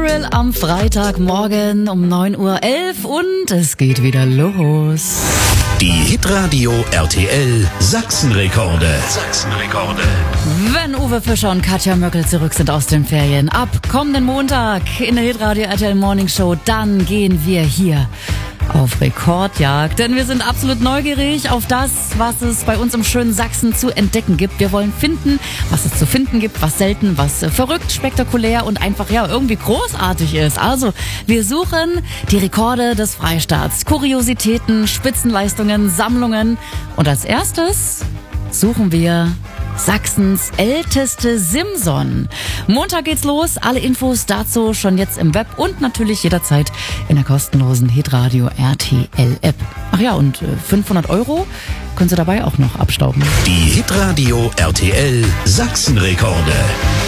April am Freitagmorgen um 9:11 Uhr und es geht wieder los. Die Hitradio RTL Sachsenrekorde. Wenn Uwe Fischer und Katja Möckel zurück sind aus den Ferien, ab kommenden Montag in der Hitradio RTL Morning Show, dann gehen wir hier auf Rekordjagd, denn wir sind absolut neugierig auf das, was es bei uns im schönen Sachsen zu entdecken gibt. Wir wollen finden, was es zu finden gibt, was selten, was verrückt, spektakulär und einfach irgendwie großartig ist. Also, wir suchen die Rekorde des Freistaats, Kuriositäten, Spitzenleistungen, Sammlungen und als erstes suchen wir Sachsens älteste Simson. Montag geht's los. Alle Infos dazu schon jetzt im Web und natürlich jederzeit in der kostenlosen Hitradio RTL App. Ach ja, und 500 € können Sie dabei auch noch abstauben. Die Hitradio RTL Sachsenrekorde.